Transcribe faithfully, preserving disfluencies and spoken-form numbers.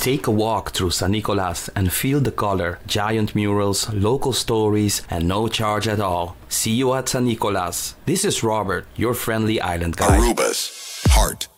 Take a walk through San Nicolas and feel the color, giant murals, local stories, and no charge at all. See you at San Nicolas. This is Robert, your friendly island guide. Aruba's heart